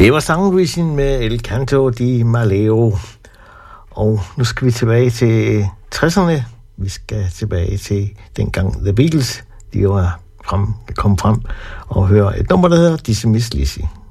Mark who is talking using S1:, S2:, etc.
S1: Det var Soundvision med El Canto di Maleo. Og nu skal vi tilbage til 60'erne. Vi skal tilbage til dengang The Beatles, de var kom frem og høre et nummer, der hedder Dizzy Miss Lizzy.